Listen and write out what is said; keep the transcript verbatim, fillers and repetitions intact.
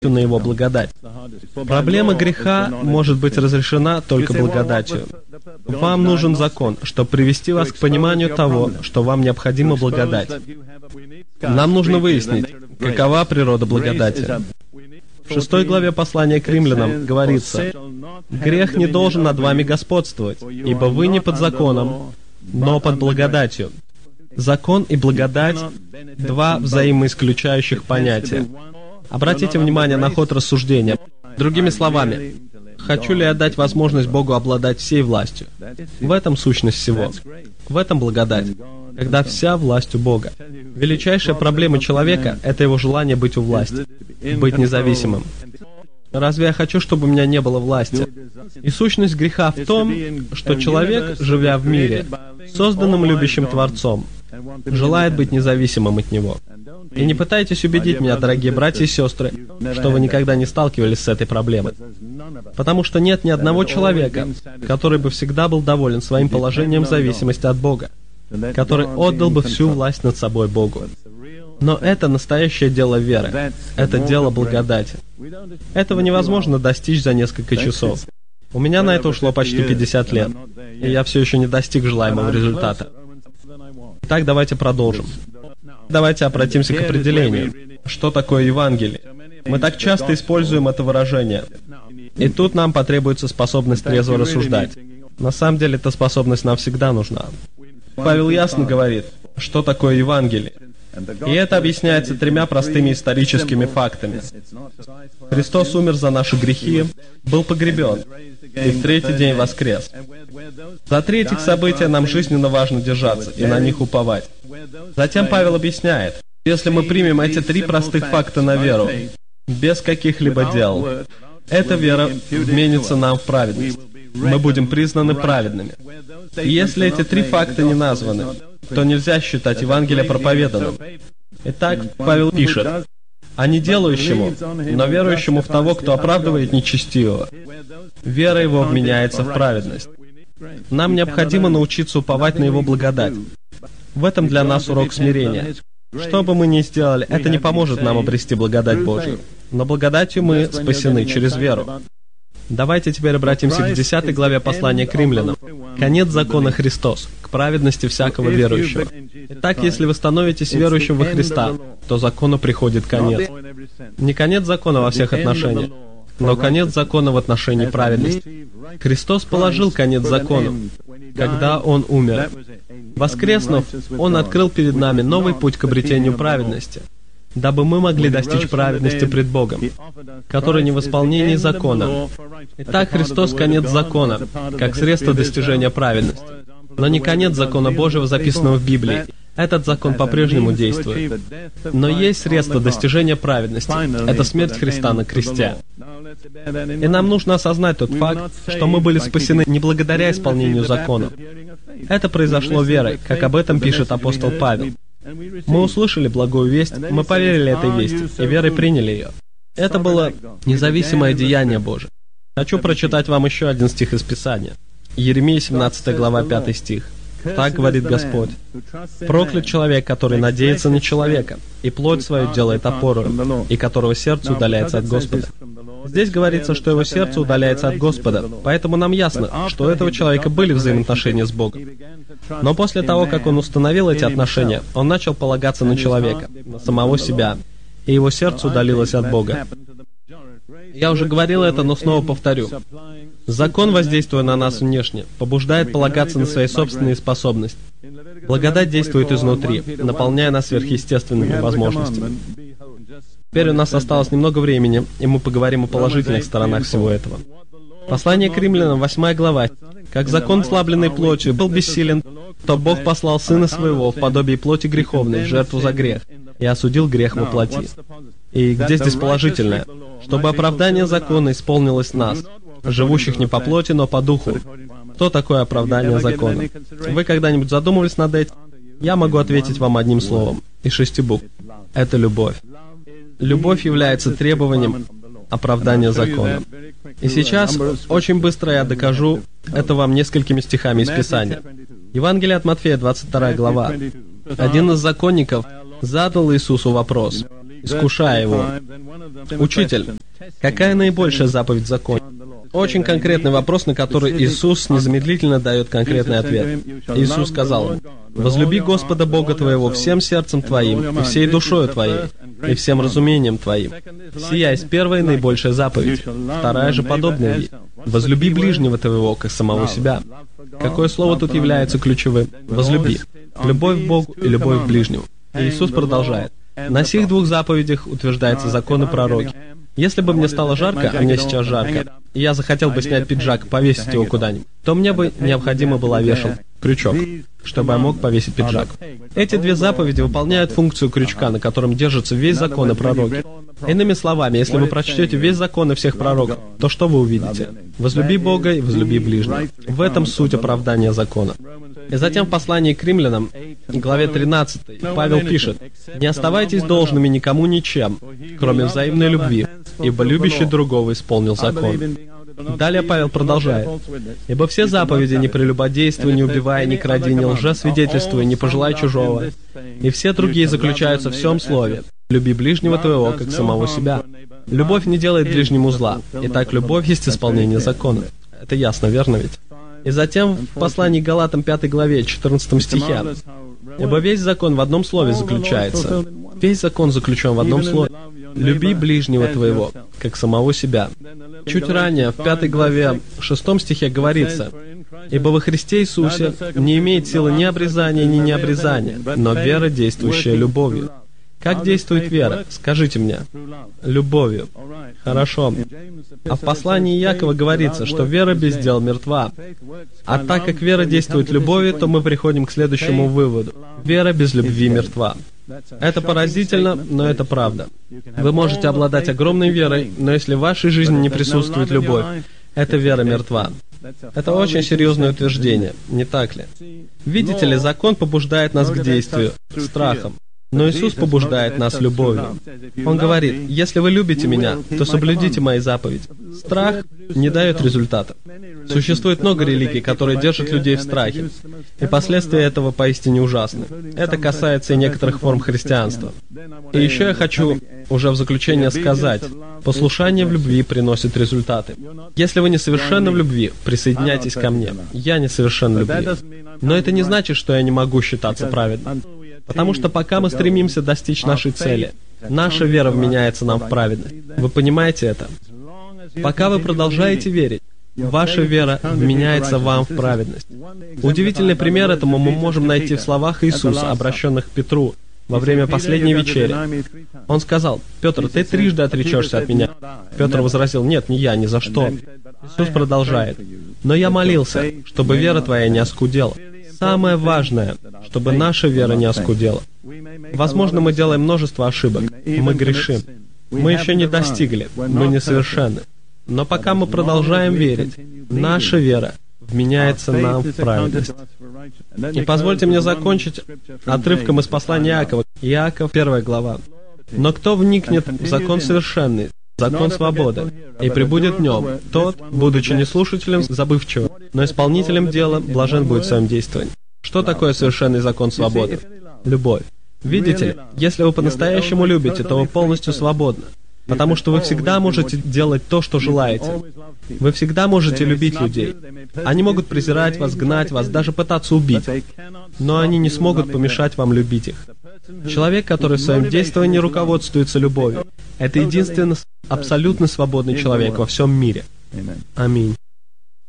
на Его благодать. Проблема греха может быть разрешена только благодатью. Вам нужен закон, чтобы привести вас к пониманию того, что вам необходима благодать. Нам нужно выяснить, какова природа благодати. В шестой главе послания к римлянам говорится: «Грех не должен над вами господствовать, ибо вы не под законом, но под благодатью». Закон и благодать — два взаимоисключающих понятия. Обратите внимание на ход рассуждения. Другими словами, хочу ли я дать возможность Богу обладать всей властью? В этом сущность всего. В этом благодать. Когда вся власть у Бога. Величайшая проблема человека — это его желание быть у власти, быть независимым. Разве я хочу, чтобы у меня не было власти? И сущность греха в том, что человек, живя в мире, созданным любящим Творцом, желает быть независимым от Него. И не пытайтесь убедить меня, дорогие братья и сестры, что вы никогда не сталкивались с этой проблемой. Потому что нет ни одного человека, который бы всегда был доволен своим положением в зависимости от Бога, который отдал бы всю власть над собой Богу. Но это настоящее дело веры. Это дело благодати. Этого невозможно достичь за несколько часов. У меня на это ушло почти пятьдесят лет, и я все еще не достиг желаемого результата. Итак, давайте продолжим. Давайте обратимся к определению. Что такое Евангелие? Мы так часто используем это выражение. И тут нам потребуется способность трезво рассуждать. На самом деле, эта способность нам всегда нужна. Павел ясно говорит, что такое Евангелие. И это объясняется тремя простыми историческими фактами. Христос умер за наши грехи, был погребен, и в третий день воскрес. За три этих события нам жизненно важно держаться и на них уповать. Затем Павел объясняет, если мы примем эти три простых факта на веру, без каких-либо дел, эта вера вменится нам в праведность. Мы будем признаны праведными. И если эти три факта не названы, то нельзя считать Евангелие проповеданным. Итак, Павел пишет: «А не делающему, но верующему в того, кто оправдывает нечестивого, вера его вменяется в праведность». Нам необходимо научиться уповать на Его благодать. В этом для нас урок смирения. Что бы мы ни сделали, это не поможет нам обрести благодать Божью. Но благодатью мы спасены через веру. Давайте теперь обратимся к десятой главе послания к римлянам. Конец закона Христос, к праведности всякого верующего. Итак, если вы становитесь верующим во Христа, то закону приходит конец. Не конец закона во всех отношениях, но конец закона в отношении праведности. Христос положил конец закону, когда Он умер. Воскреснув, Он открыл перед нами новый путь к обретению праведности, дабы мы могли достичь праведности пред Богом, который не в исполнении закона. Итак, Христос — конец закона, как средство достижения праведности. Но не конец закона Божьего, записанного в Библии. Этот закон по-прежнему действует. Но есть средство достижения праведности. Это смерть Христа на кресте. И нам нужно осознать тот факт, что мы были спасены не благодаря исполнению закона. Это произошло верой, как об этом пишет апостол Павел. Мы услышали благую весть, мы поверили этой вести, и верой приняли ее. Это было независимое деяние Божие. Хочу прочитать вам еще один стих из Писания. Иеремия, семнадцатая глава, пятый стих. «Так говорит Господь: проклят человек, который надеется на человека, и плоть свою делает опорою, и которого сердце удаляется от Господа». Здесь говорится, что его сердце удаляется от Господа, поэтому нам ясно, что у этого человека были взаимоотношения с Богом. Но после того, как он установил эти отношения, он начал полагаться на человека, на самого себя, и его сердце удалилось от Бога. Я уже говорил это, но снова повторю. Закон, воздействуя на нас внешне, побуждает полагаться на свои собственные способности. Благодать действует изнутри, наполняя нас сверхъестественными возможностями. Теперь у нас осталось немного времени, и мы поговорим о положительных сторонах всего этого. Послание к римлянам, восьмая глава. «Как закон, слабленный плотью, был бессилен, то Бог послал Сына Своего в подобие плоти греховной, в жертву за грех, и осудил грех во плоти». И где здесь положительное? «Чтобы оправдание закона исполнилось в нас, живущих не по плоти, но по духу». Что такое оправдание закона? Вы когда-нибудь задумывались над этим? Я могу ответить вам одним словом, из шести букв. Это любовь. Любовь является требованием оправдания закона. И сейчас, очень быстро я докажу это вам несколькими стихами из Писания. Евангелие от Матфея, двадцать вторая глава. Один из законников задал Иисусу вопрос: искушая его: «Учитель, какая наибольшая заповедь в законе?» Очень конкретный вопрос, на который Иисус незамедлительно дает конкретный ответ. Иисус сказал ему: «Возлюби Господа Бога твоего всем сердцем твоим, и всей душою твоей, и всем разумением твоим. Сия есть первая и наибольшая заповедь. Вторая же подобная ей: возлюби ближнего твоего, как самого себя». Какое слово тут является ключевым? «Возлюби». Любовь к Богу и любовь к ближнему. И Иисус продолжает: «На сих двух заповедях утверждается закон и пророки. Если бы мне стало жарко, а мне сейчас жарко, и я захотел бы снять пиджак, повесить его куда-нибудь, то мне бы необходимо была вешалка, крючок, чтобы я мог повесить пиджак. Эти две заповеди выполняют функцию крючка, на котором держится весь закон и пророки. Иными словами, если вы прочтете весь закон и всех пророков, то что вы увидите? Возлюби Бога и возлюби ближнего. В этом суть оправдания закона. И затем в послании к римлянам, главе тринадцатой, Павел пишет: «Не оставайтесь должными никому ничем, кроме взаимной любви, ибо любящий другого исполнил закон». Далее Павел продолжает: «Ибо все заповеди: не прелюбодействуй, не убивай, не кради, не лжесвидетельствуй, не пожелай чужого, и все другие заключаются в всем слове: люби ближнего твоего, как самого себя. Любовь не делает ближнему зла. Итак, любовь есть исполнение закона». Это ясно, верно ведь? И затем в послании к Галатам пятой главе, четырнадцатом стихе: «Ибо весь закон в одном слове заключается». Весь закон заключен в одном слове: «Люби ближнего твоего, как самого себя». Чуть ранее, в пятой главе, шестом стихе говорится: «Ибо во Христе Иисусе не имеет силы ни обрезания, ни необрезания, но вера, действующая любовью». Как действует вера? Скажите мне. Любовью. Хорошо. А в послании Иакова говорится, что вера без дел мертва. А так как вера действует любовью, то мы приходим к следующему выводу: вера без любви мертва. Это поразительно, но это правда. Вы можете обладать огромной верой, но если в вашей жизни не присутствует любовь, эта вера мертва. Это очень серьезное утверждение, не так ли? Видите ли, закон побуждает нас к действию, страхом. Но Иисус побуждает нас любовью. Он говорит: «Если вы любите Меня, то соблюдите Мои заповеди». Страх не дает результата. Существует много религий, которые держат людей в страхе, и последствия этого поистине ужасны. Это касается и некоторых форм христианства. И еще я хочу уже в заключение сказать: послушание в любви приносит результаты. Если вы не совершенны в любви, присоединяйтесь ко мне. Я не совершен в любви. Но это не значит, что я не могу считаться праведным. Потому что пока мы стремимся достичь нашей цели, наша вера вменяется нам в праведность. Вы понимаете это? Пока вы продолжаете верить, ваша вера вменяется вам в праведность. Удивительный пример этому мы можем найти в словах Иисуса, обращенных к Петру во время последней вечери. Он сказал: «Петр, ты трижды отречешься от Меня». Петр возразил: «Нет, не я, ни за что». Иисус продолжает: «Но я молился, чтобы вера твоя не оскудела». Самое важное, чтобы наша вера не оскудела. Возможно, мы делаем множество ошибок, мы грешим. Мы еще не достигли, мы несовершенны. Но пока мы продолжаем верить, наша вера вменяется нам в праведность. И позвольте мне закончить отрывком из послания Иакова. Иаков, первая глава. «Но кто вникнет в закон совершенный, закон свободы, и пребудет в нем, тот, будучи не слушателем забывчивым, но исполнителем дела, блажен будет в своем действовании». Что такое совершенный закон свободы? Любовь. Видите ли, если вы по-настоящему любите, то вы полностью свободны. Потому что вы всегда можете делать то, что желаете. Вы всегда можете любить людей. Они могут презирать вас, гнать вас, даже пытаться убить. Но они не смогут помешать вам любить их. Человек, который в своем действовании руководствуется любовью, это единственный абсолютно свободный человек во всем мире. Аминь.